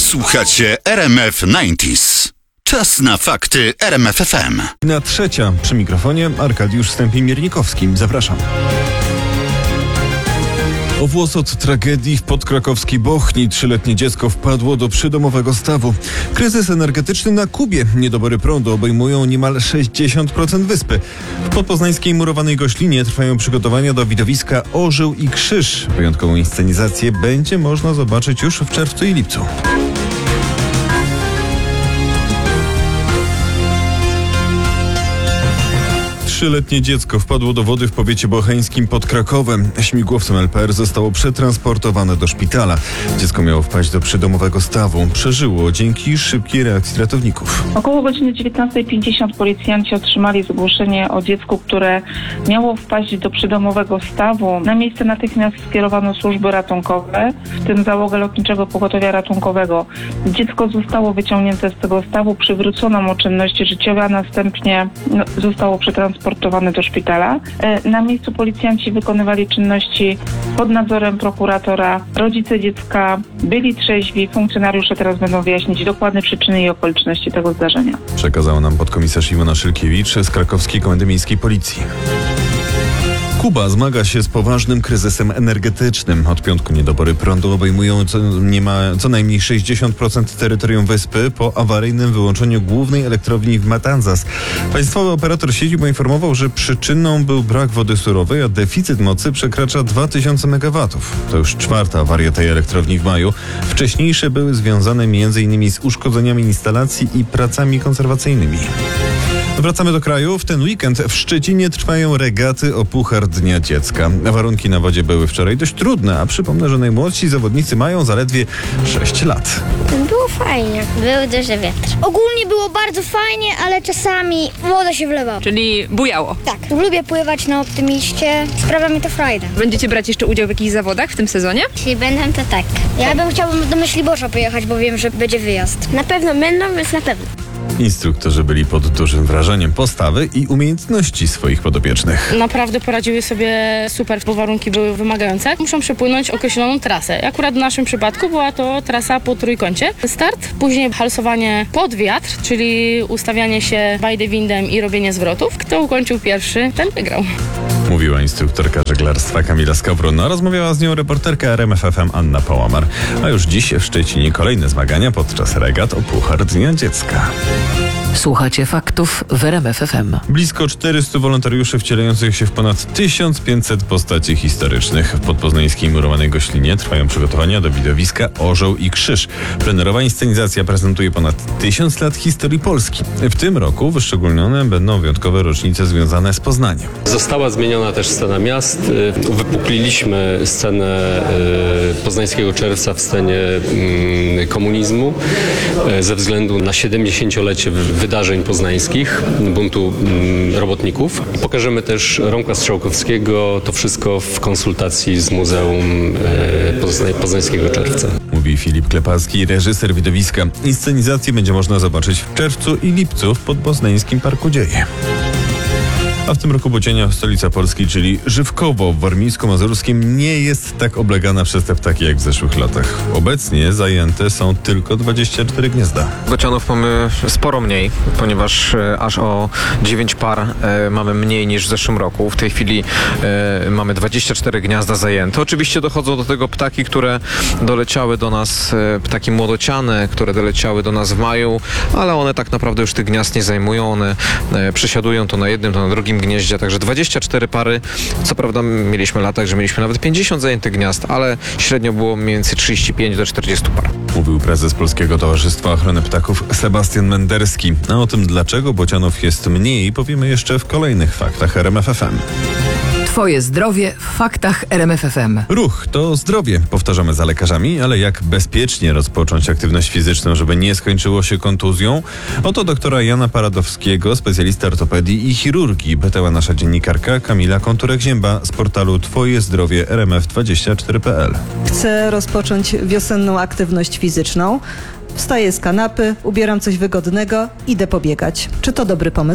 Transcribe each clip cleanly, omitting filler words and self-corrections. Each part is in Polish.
Słuchacie RMF 90s. Czas na fakty RMF FM. Na trzecia przy mikrofonie Arkadiusz Stępień-Miernikowski. Zapraszam. O włos od tragedii w podkrakowskiej Bochni. 3-letnie dziecko wpadło do przydomowego stawu. Kryzys energetyczny na Kubie. Niedobory prądu obejmują niemal 60% wyspy. W podpoznańskiej murowanej Goślinie trwają przygotowania do widowiska Orzeł i Krzyż. Wyjątkową inscenizację będzie można zobaczyć już w czerwcu i lipcu. Trzyletnie dziecko wpadło do wody w powiecie bocheńskim pod Krakowem. Śmigłowcem LPR zostało przetransportowane do szpitala. Dziecko miało wpaść do przydomowego stawu. Przeżyło dzięki szybkiej reakcji ratowników. Około godziny 19:50 policjanci otrzymali zgłoszenie o dziecku, które miało wpaść do przydomowego stawu. Na miejsce natychmiast skierowano służby ratunkowe, w tym załogę Lotniczego Pogotowia Ratunkowego. Dziecko zostało wyciągnięte z tego stawu, przywrócono mu czynności życiowe, a następnie zostało przetransportowane do szpitala. Na miejscu policjanci wykonywali czynności pod nadzorem prokuratora. Rodzice dziecka byli trzeźwi. Funkcjonariusze teraz będą wyjaśnić dokładne przyczyny i okoliczności tego zdarzenia. Przekazała nam podkomisarz Iwona Szylkiewicz z Krakowskiej Komendy Miejskiej Policji. Kuba zmaga się z poważnym kryzysem energetycznym. Od piątku niedobory prądu obejmują co najmniej 60% terytorium wyspy po awaryjnym wyłączeniu głównej elektrowni w Matanzas. Państwowy operator sieci poinformował, że przyczyną był brak wody surowej, a deficyt mocy przekracza 2000 MW. To już czwarta awaria tej elektrowni w maju. Wcześniejsze były związane m.in. z uszkodzeniami instalacji i pracami konserwacyjnymi. Wracamy do kraju. W ten weekend w Szczecinie trwają regaty o Puchar Dnia Dziecka. Warunki na wodzie były wczoraj dość trudne, a przypomnę, że najmłodsi zawodnicy mają zaledwie 6 lat. Było fajnie. Był duży wiatr. Ogólnie było bardzo fajnie, ale czasami woda się wlewała. Czyli bujało. Tak. Lubię pływać na Optymiście. Sprawia mi to frajdę. Będziecie brać jeszcze udział w jakichś zawodach w tym sezonie? Jeśli będę, to tak. Ja chciałbym do Myślibosza pojechać, bo wiem, że będzie wyjazd. Na pewno będą, więc na pewno. Instruktorzy byli pod dużym wrażeniem postawy i umiejętności swoich podopiecznych. Naprawdę poradziły sobie super, bo warunki były wymagające. Muszą przepłynąć określoną trasę. Akurat w naszym przypadku była to trasa po trójkącie. Start, później halsowanie pod wiatr, czyli ustawianie się bajdewindem i robienie zwrotów. Kto ukończył pierwszy, ten wygrał. Mówiła instruktorka żeglarstwa Kamila Skowron, a rozmawiała z nią reporterka RMF FM Anna Pałamar. A już dziś w Szczecinie kolejne zmagania podczas regat o Puchar Dnia Dziecka. Słuchacie faktów w RMF FM. Blisko 400 wolontariuszy wcielających się w ponad 1500 postaci historycznych. W podpoznańskiej murowanej Goślinie trwają przygotowania do widowiska Orzeł i Krzyż. Plenerowa inscenizacja prezentuje ponad 1000 lat historii Polski. W tym roku wyszczególnione będą wyjątkowe rocznice związane z Poznaniem. Została zmieniona też scena miast. Uwypukliliśmy scenę poznańskiego czerwca w scenie komunizmu ze względu na 70-lecie wydarzeń poznańskich, buntu robotników. Pokażemy też Romka Strzałkowskiego, to wszystko w konsultacji z Muzeum Poznańskiego Czerwca. Mówi Filip Klepalski, reżyser widowiska. Inscenizację będzie można zobaczyć w czerwcu i lipcu w podpoznańskim Parku Dzieje. A w tym roku Bociania, stolica Polski, czyli Żywkowo w warmińsko-mazurskim, nie jest tak oblegana przez te ptaki jak w zeszłych latach. Obecnie zajęte są tylko 24 gniazda. Bocianów mamy sporo mniej, ponieważ aż o 9 par mamy mniej niż w zeszłym roku. W tej chwili mamy 24 gniazda zajęte. Oczywiście dochodzą do tego ptaki, które doleciały do nas, ptaki młodociane, które doleciały do nas w maju, ale one tak naprawdę już tych gniazd nie zajmują. One przysiadują to na jednym, to na drugim gnieździe, także 24 pary. Co prawda mieliśmy latach, że mieliśmy nawet 50 zajętych gniazd, ale średnio było mniej więcej 35 do 40 par. Mówił prezes Polskiego Towarzystwa Ochrony Ptaków Sebastian Menderski. A o tym, dlaczego bocianów jest mniej, powiemy jeszcze w kolejnych faktach RMF FM. Twoje zdrowie w faktach RMF FM. Ruch to zdrowie, powtarzamy za lekarzami, ale jak bezpiecznie rozpocząć aktywność fizyczną, żeby nie skończyło się kontuzją? Oto doktora Jana Paradowskiego, specjalista ortopedii i chirurgii. Pytała nasza dziennikarka Kamila Konturek-Zięba z portalu Twoje zdrowie rmf24.pl. Chcę rozpocząć wiosenną aktywność fizyczną. Wstaję z kanapy, ubieram coś wygodnego, idę pobiegać. Czy to dobry pomysł?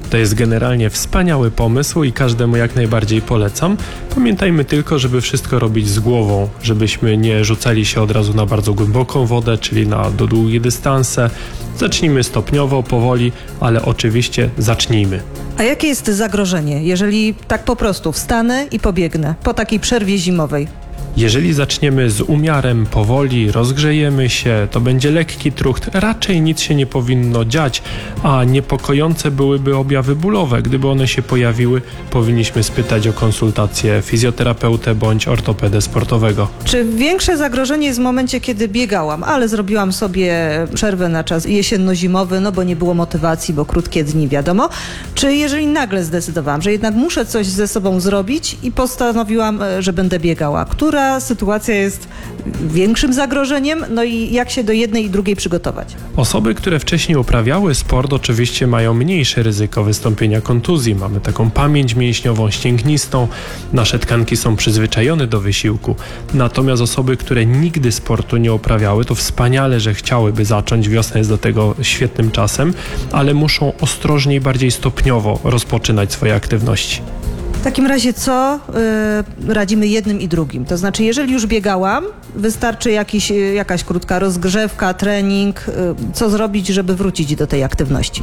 To jest generalnie wspaniały pomysł i każdemu jak najbardziej polecam. Pamiętajmy tylko, żeby wszystko robić z głową, żebyśmy nie rzucali się od razu na bardzo głęboką wodę, czyli na długie dystanse. Zacznijmy stopniowo, powoli, ale oczywiście zacznijmy. A jakie jest zagrożenie, jeżeli tak po prostu wstanę i pobiegnę po takiej przerwie zimowej? Jeżeli zaczniemy z umiarem, powoli, rozgrzejemy się, to będzie lekki trucht, raczej nic się nie powinno dziać, a niepokojące byłyby objawy bólowe. Gdyby one się pojawiły, powinniśmy spytać o konsultację fizjoterapeutę bądź ortopedę sportowego. Czy większe zagrożenie jest w momencie, kiedy biegałam, ale zrobiłam sobie przerwę na czas jesienno-zimowy, no bo nie było motywacji, bo krótkie dni, wiadomo. Czy jeżeli nagle zdecydowałam, że jednak muszę coś ze sobą zrobić i postanowiłam, że będę biegała, która sytuacja jest większym zagrożeniem, no i jak się do jednej i drugiej przygotować? Osoby, które wcześniej uprawiały sport, oczywiście mają mniejsze ryzyko wystąpienia kontuzji. Mamy taką pamięć mięśniową, ścięgnistą, nasze tkanki są przyzwyczajone do wysiłku. Natomiast osoby, które nigdy sportu nie uprawiały, to wspaniale, że chciałyby zacząć, wiosna jest do tego świetnym czasem, ale muszą ostrożniej, bardziej stopniowo rozpoczynać swoje aktywności. W takim razie co radzimy jednym i drugim? To znaczy, jeżeli już biegałam, wystarczy jakaś krótka rozgrzewka, trening. Co zrobić, żeby wrócić do tej aktywności?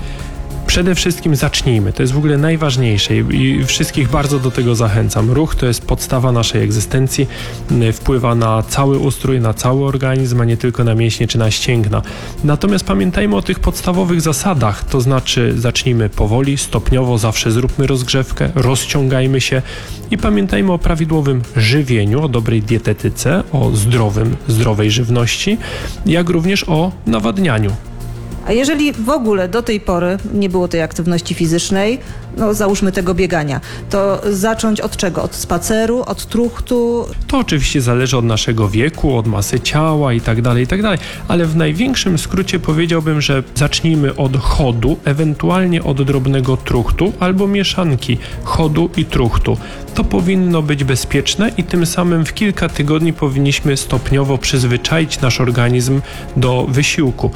Przede wszystkim zacznijmy, to jest w ogóle najważniejsze i wszystkich bardzo do tego zachęcam. Ruch to jest podstawa naszej egzystencji, wpływa na cały ustrój, na cały organizm, a nie tylko na mięśnie czy na ścięgna. Natomiast pamiętajmy o tych podstawowych zasadach, to znaczy zacznijmy powoli, stopniowo, zawsze zróbmy rozgrzewkę, rozciągajmy się i pamiętajmy o prawidłowym żywieniu, o dobrej dietetyce, o zdrowej żywności, jak również o nawadnianiu. A jeżeli w ogóle do tej pory nie było tej aktywności fizycznej, no załóżmy tego biegania, to zacząć od czego? Od spaceru, od truchtu? To oczywiście zależy od naszego wieku, od masy ciała i tak dalej, ale w największym skrócie powiedziałbym, że zacznijmy od chodu, ewentualnie od drobnego truchtu albo mieszanki chodu i truchtu. To powinno być bezpieczne i tym samym w kilka tygodni powinniśmy stopniowo przyzwyczaić nasz organizm do wysiłku.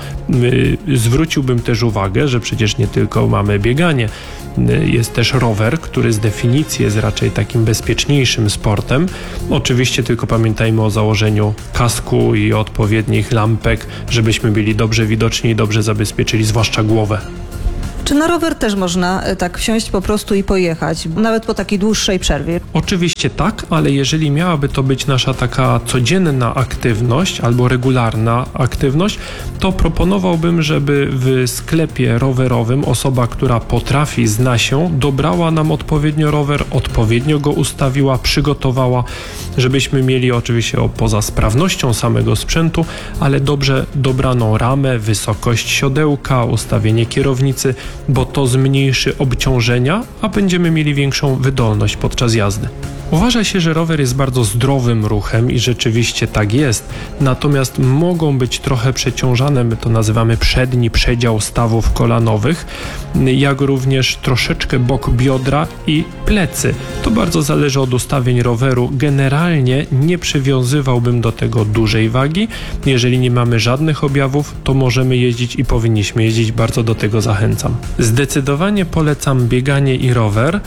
Zwróciłbym też uwagę, że przecież nie tylko mamy bieganie, jest też rower, który z definicji jest raczej takim bezpieczniejszym sportem. Oczywiście tylko pamiętajmy o założeniu kasku i odpowiednich lampek, żebyśmy byli dobrze widoczni i dobrze zabezpieczyli, zwłaszcza głowę. Czy na rower też można tak wsiąść po prostu i pojechać, nawet po takiej dłuższej przerwie? Oczywiście tak, ale jeżeli miałaby to być nasza taka codzienna aktywność albo regularna aktywność, to proponowałbym, żeby w sklepie rowerowym osoba, która potrafi, zna się, dobrała nam odpowiednio rower, odpowiednio go ustawiła, przygotowała, żebyśmy mieli oczywiście poza sprawnością samego sprzętu, ale dobrze dobraną ramę, wysokość siodełka, ustawienie kierownicy, bo to zmniejszy obciążenia, a będziemy mieli większą wydolność podczas jazdy. Uważa się, że rower jest bardzo zdrowym ruchem i rzeczywiście tak jest, natomiast mogą być trochę przeciążane, my to nazywamy przedni przedział stawów kolanowych, jak również troszeczkę bok biodra i plecy. To bardzo zależy od ustawień roweru. Generalnie nie przywiązywałbym do tego dużej wagi. Jeżeli nie mamy żadnych objawów, to możemy jeździć i powinniśmy jeździć, bardzo do tego zachęcam. Zdecydowanie polecam bieganie i rower.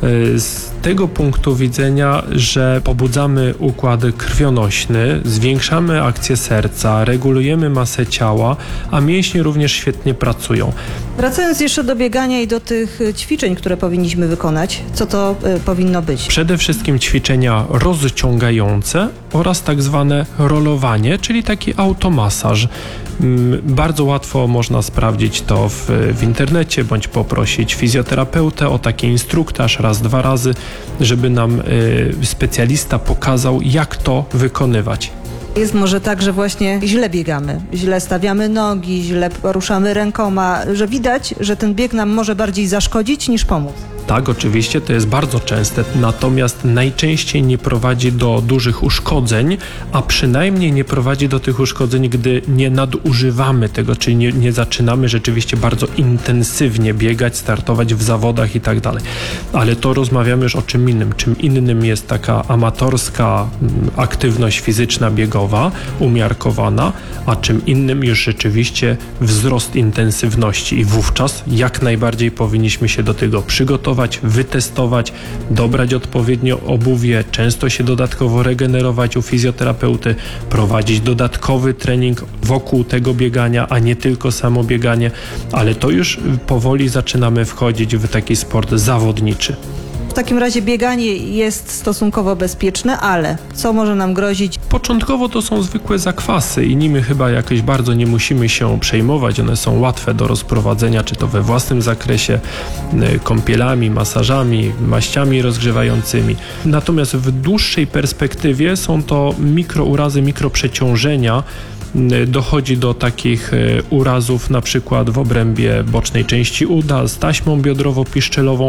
Z tego punktu widzenia, że pobudzamy układ krwionośny, zwiększamy akcję serca, regulujemy masę ciała, a mięśnie również świetnie pracują. Wracając jeszcze do biegania i do tych ćwiczeń, które powinniśmy wykonać, co to powinno być? Przede wszystkim ćwiczenia rozciągające oraz tak zwane rolowanie, czyli taki automasaż. Bardzo łatwo można sprawdzić to w internecie, bądź poprosić fizjoterapeutę o taki instruktaż raz, dwa razy, żeby nam specjalista pokazał, jak to wykonywać. Jest może tak, że właśnie źle biegamy, źle stawiamy nogi, źle poruszamy rękoma, że widać, że ten bieg nam może bardziej zaszkodzić niż pomóc. Tak, oczywiście to jest bardzo częste, natomiast najczęściej nie prowadzi do dużych uszkodzeń, a przynajmniej nie prowadzi do tych uszkodzeń, gdy nie nadużywamy tego, czyli nie zaczynamy rzeczywiście bardzo intensywnie biegać, startować w zawodach i tak dalej. Ale to rozmawiamy już o czym innym. Czym innym jest taka amatorska aktywność fizyczna biegowa, umiarkowana, a czym innym już rzeczywiście wzrost intensywności i wówczas jak najbardziej powinniśmy się do tego przygotować, wytestować, dobrać odpowiednio obuwie, często się dodatkowo regenerować u fizjoterapeuty, prowadzić dodatkowy trening wokół tego biegania, a nie tylko samo bieganie, ale to już powoli zaczynamy wchodzić w taki sport zawodniczy. W takim razie bieganie jest stosunkowo bezpieczne, ale co może nam grozić? Początkowo to są zwykłe zakwasy i nimi chyba jakoś bardzo nie musimy się przejmować. One są łatwe do rozprowadzenia, czy to we własnym zakresie, kąpielami, masażami, maściami rozgrzewającymi. Natomiast w dłuższej perspektywie są to mikrourazy, mikroprzeciążenia. Dochodzi do takich urazów na przykład w obrębie bocznej części uda z taśmą biodrowo-piszczelową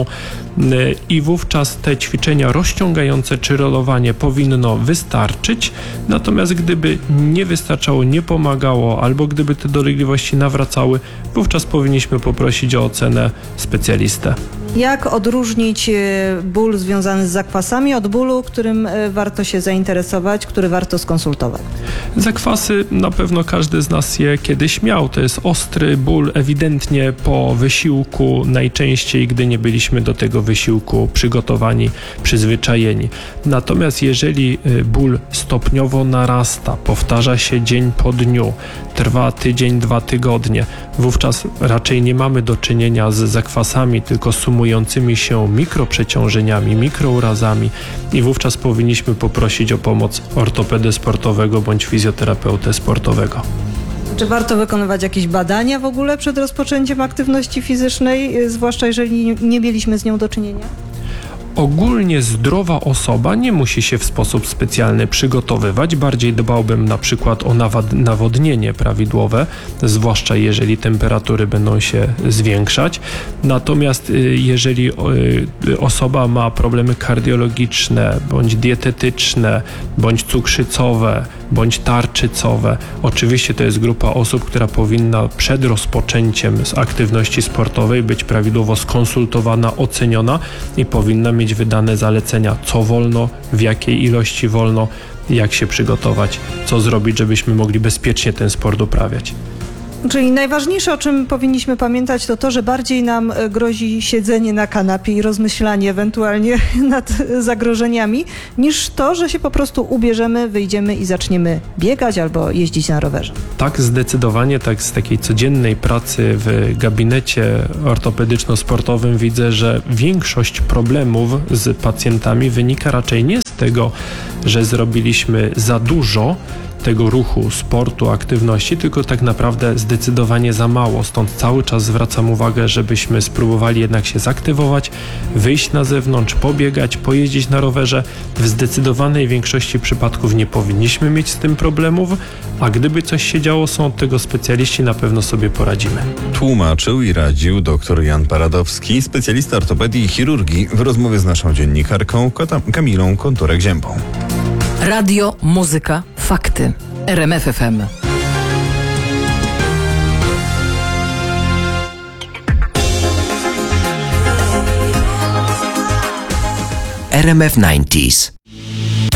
i wówczas te ćwiczenia rozciągające czy rolowanie powinno wystarczyć, natomiast gdyby nie wystarczało, nie pomagało albo gdyby te dolegliwości nawracały, wówczas powinniśmy poprosić o ocenę specjalistę. Jak odróżnić ból związany z zakwasami od bólu, którym warto się zainteresować, który warto skonsultować? Zakwasy na pewno każdy z nas je kiedyś miał. To jest ostry ból ewidentnie po wysiłku, najczęściej gdy nie byliśmy do tego wysiłku przygotowani, przyzwyczajeni. Natomiast jeżeli ból stopniowo narasta, powtarza się dzień po dniu, trwa tydzień, 2 tygodnie, wówczas raczej nie mamy do czynienia z zakwasami, tylko sumującymi się mikroprzeciążeniami, mikrourazami i wówczas powinniśmy poprosić o pomoc ortopedy sportowego bądź fizjoterapeutę sportowego. Czy warto wykonywać jakieś badania w ogóle przed rozpoczęciem aktywności fizycznej, zwłaszcza jeżeli nie mieliśmy z nią do czynienia? Ogólnie zdrowa osoba nie musi się w sposób specjalny przygotowywać. Bardziej dbałbym na przykład o nawodnienie prawidłowe, zwłaszcza jeżeli temperatury będą się zwiększać. Natomiast jeżeli osoba ma problemy kardiologiczne, bądź dietetyczne, bądź cukrzycowe, bądź tarczycowe, oczywiście to jest grupa osób, która powinna przed rozpoczęciem z aktywności sportowej być prawidłowo skonsultowana, oceniona i powinna mieć wydane zalecenia, co wolno, w jakiej ilości wolno, jak się przygotować, co zrobić, żebyśmy mogli bezpiecznie ten sport uprawiać. Czyli najważniejsze, o czym powinniśmy pamiętać, to to, że bardziej nam grozi siedzenie na kanapie i rozmyślanie ewentualnie nad zagrożeniami, niż to, że się po prostu ubierzemy, wyjdziemy i zaczniemy biegać albo jeździć na rowerze. Tak, zdecydowanie, tak z takiej codziennej pracy w gabinecie ortopedyczno-sportowym widzę, że większość problemów z pacjentami wynika raczej nie z tego, że zrobiliśmy za dużo tego ruchu, sportu, aktywności, tylko tak naprawdę zdecydowanie za mało. Stąd cały czas zwracam uwagę, żebyśmy spróbowali jednak się zaktywować, wyjść na zewnątrz, pobiegać, pojeździć na rowerze. W zdecydowanej większości przypadków nie powinniśmy mieć z tym problemów, a gdyby coś się działo, są od tego specjaliści, na pewno sobie poradzimy. Tłumaczył i radził dr Jan Paradowski, specjalista ortopedii i chirurgii, w rozmowie z naszą dziennikarką Kamilą Konturek-Ziębą. Radio, muzyka, fakty. RMF FM. RMF 90s.